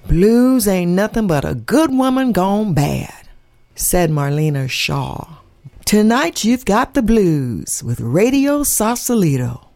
Blues ain't nothing but a good woman gone bad, said Marlena Shaw. Tonight you've got the blues with Radio Sausalito.